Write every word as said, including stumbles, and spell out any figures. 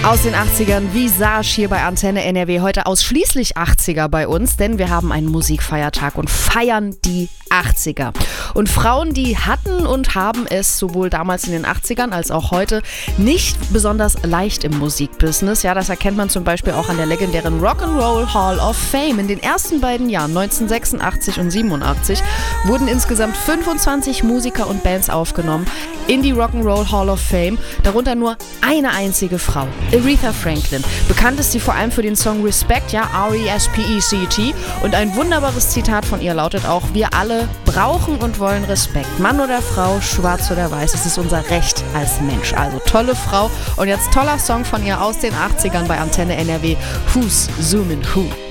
Aus den achtzigern, Visage hier bei Antenne N R W. Heute ausschließlich achtziger bei uns, denn wir haben einen Musikfeiertag und feiern die achtziger. Und Frauen, die hatten und haben es sowohl damals in den achtzigern als auch heute nicht besonders leicht im Musikbusiness. Ja, das erkennt man zum Beispiel auch an der legendären Rock'n'Roll Hall of Fame. In den ersten beiden Jahren, neunzehnhundertsechsundachtzig und siebenundachtzig, wurden insgesamt fünfundzwanzig Musiker und Bands aufgenommen in die Rock'n'Roll Hall of Fame, darunter nur eine einzige Frau, Aretha Franklin. Bekannt ist sie vor allem für den Song Respect, ja, R E S P E C T. Und ein wunderbares Zitat von ihr lautet auch: Wir alle brauchen und wollen Respekt. Mann oder Frau, schwarz oder weiß, es ist unser Recht als Mensch. Also tolle Frau. Und jetzt toller Song von ihr aus den achtzigern bei Antenne N R W, Who's Zoomin' Who?